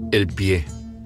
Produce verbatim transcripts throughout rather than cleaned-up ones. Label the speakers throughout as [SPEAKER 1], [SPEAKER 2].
[SPEAKER 1] El pie.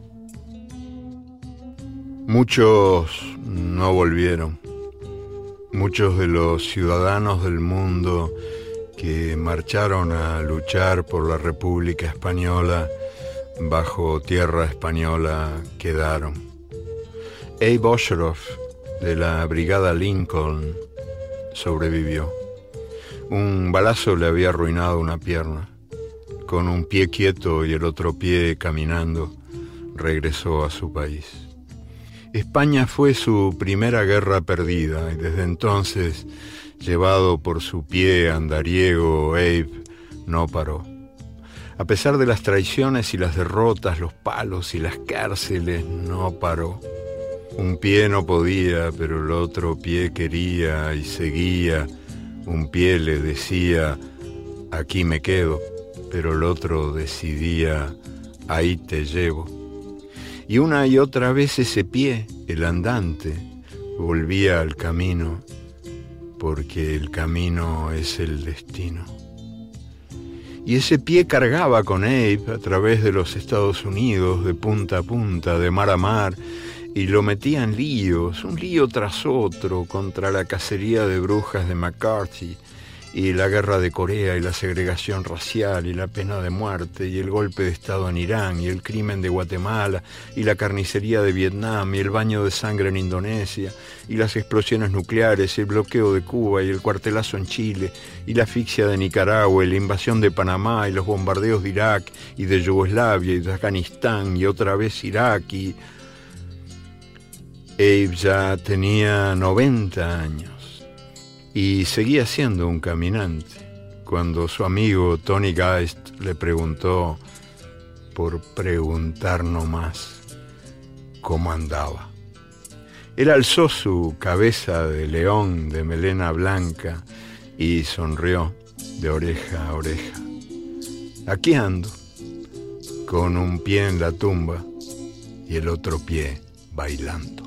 [SPEAKER 1] Muchos no volvieron. Muchos de los ciudadanos del mundo que marcharon a luchar por la República Española bajo tierra española quedaron. Abe Osheroff, de la Brigada Lincoln, sobrevivió. Un balazo le había arruinado una pierna. Con un pie quieto y el otro pie caminando, regresó a su país. España fue su primera guerra perdida y desde entonces, llevado por su pie andariego, Abe no paró. A pesar de las traiciones y las derrotas, los palos y las cárceles, no paró. Un pie no podía, pero el otro pie quería y seguía. Un pie le decía, aquí me quedo, pero el otro decidía, ahí te llevo. Y una y otra vez ese pie, el andante, volvía al camino, porque el camino es el destino. Y ese pie cargaba con Abe a través de los Estados Unidos, de punta a punta, de mar a mar, y lo metía en líos, un lío tras otro, contra la cacería de brujas de McCarthy, y la guerra de Corea, y la segregación racial, y la pena de muerte, y el golpe de Estado en Irán, y el crimen de Guatemala, y la carnicería de Vietnam, y el baño de sangre en Indonesia, y las explosiones nucleares, y el bloqueo de Cuba, y el cuartelazo en Chile, y la asfixia de Nicaragua, y la invasión de Panamá, y los bombardeos de Irak, y de Yugoslavia, y de Afganistán, y otra vez Irak, y... Abe ya tenía noventa años. Y seguía siendo un caminante cuando su amigo Tony Geist le preguntó, por preguntar nomás, cómo andaba. Él alzó su cabeza de león de melena blanca y sonrió de oreja a oreja. Aquí ando, con un pie en la tumba y el otro pie bailando.